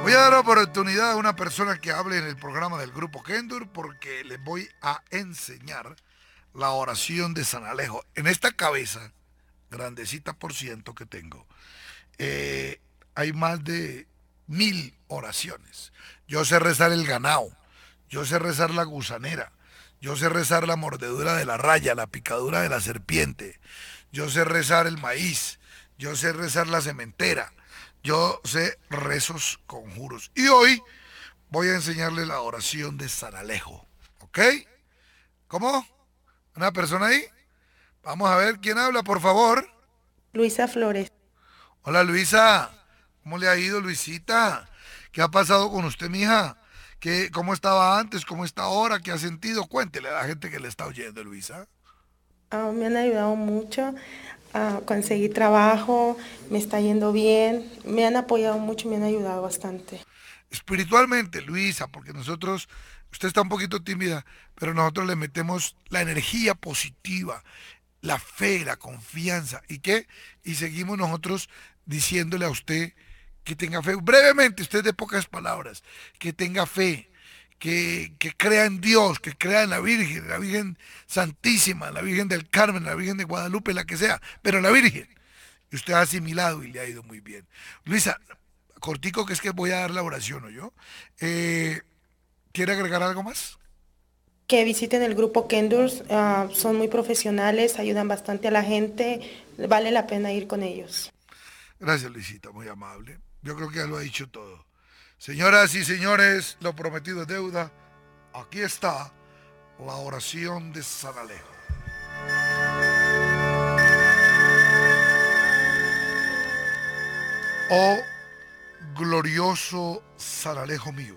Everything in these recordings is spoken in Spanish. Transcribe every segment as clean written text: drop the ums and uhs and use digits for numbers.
Voy a dar oportunidad a una persona que hable en el programa del Grupo Kendur porque les voy a enseñar la oración de San Alejo. En esta cabeza, grandecita por ciento que tengo, hay más de 1000 oraciones. Yo sé rezar el ganao, yo sé rezar la gusanera, yo sé rezar la mordedura de la raya, la picadura de la serpiente, yo sé rezar el maíz, yo sé rezar la cementera, yo sé rezos conjuros. Y hoy voy a enseñarle la oración de San Alejo. ¿Ok? ¿Cómo? ¿Una persona ahí? Vamos a ver quién habla, por favor. Luisa Flores. Hola Luisa, ¿cómo le ha ido Luisita? ¿Qué ha pasado con usted, mija? ¿Cómo estaba antes? ¿Cómo está ahora? ¿Qué ha sentido? Cuéntele a la gente que le está oyendo, Luisa. Me han ayudado mucho a conseguir trabajo, me está yendo bien, me han apoyado mucho, me han ayudado bastante. Espiritualmente, Luisa, porque nosotros, usted está un poquito tímida, pero nosotros le metemos la energía positiva, la fe, la confianza. ¿Y qué? Y seguimos nosotros diciéndole a usted que tenga fe. Brevemente, usted de pocas palabras, que tenga fe, que crea en Dios, que crea en la Virgen Santísima, en la Virgen del Carmen, en la Virgen de Guadalupe, la que sea, pero en la Virgen. Y usted ha asimilado y le ha ido muy bien. Luisa, cortico que es que voy a dar la oración, ¿o yo? Eh, ¿Quiere agregar algo más? Que visiten el grupo Kendurs, son muy profesionales, ayudan bastante a la gente, vale la pena ir con ellos. Gracias, Luisita, muy amable. Yo creo que ya lo ha dicho todo. Señoras y señores, lo prometido es deuda. Aquí está la oración de San Alejo. Oh glorioso San Alejo mío,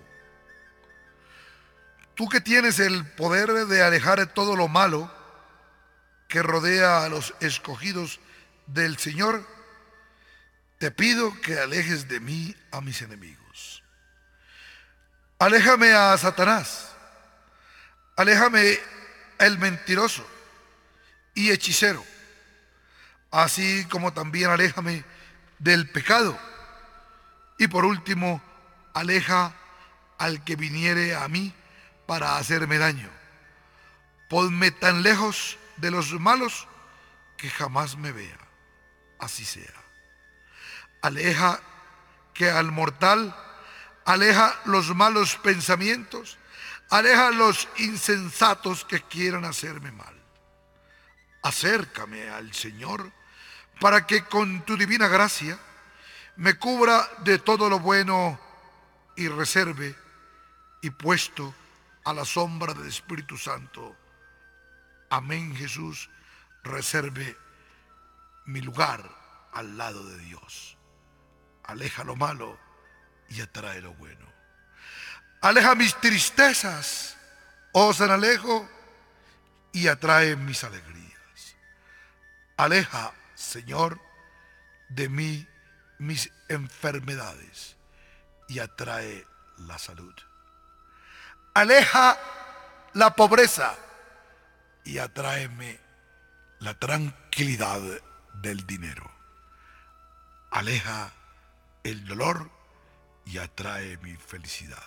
tú que tienes el poder de alejar todo lo malo que rodea a los escogidos del Señor, te pido que alejes de mí a mis enemigos. Aléjame a Satanás, aléjame el mentiroso y hechicero, así como también aléjame del pecado. Y por último, aleja al que viniere a mí para hacerme daño. Ponme tan lejos de los malos que jamás me vea. Así sea. Aleja que al mortal, aleja los malos pensamientos, aleja los insensatos que quieran hacerme mal. Acércame al Señor para que con tu divina gracia me cubra de todo lo bueno y reserve y puesto a la sombra del Espíritu Santo. Amén, Jesús, reserve mi lugar al lado de Dios. Aleja lo malo y atrae lo bueno. Aleja mis tristezas, oh San Alejo, y atrae mis alegrías. Aleja, Señor, de mí mis enfermedades y atrae la salud. Aleja la pobreza y atráeme la tranquilidad del dinero. Aleja el dolor y atrae mi felicidad.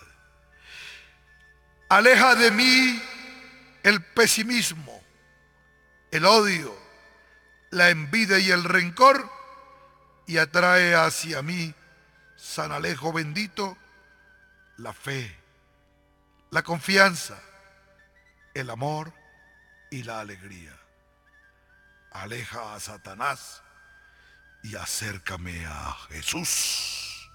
Aleja de mí el pesimismo, el odio, la envidia y el rencor y atrae hacia mí, San Alejo bendito, la fe, la confianza, el amor y la alegría. Aleja a Satanás y acércame a Jesús.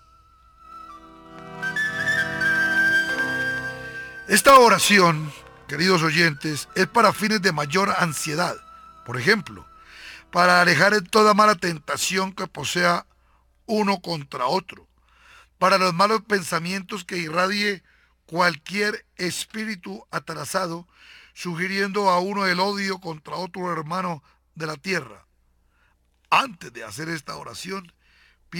Esta oración, queridos oyentes, es para fines de mayor ansiedad. Por ejemplo, para alejar toda mala tentación que posea uno contra otro, para los malos pensamientos que irradie cualquier espíritu atrasado, sugiriendo a uno el odio contra otro hermano de la tierra. Antes de hacer esta oración,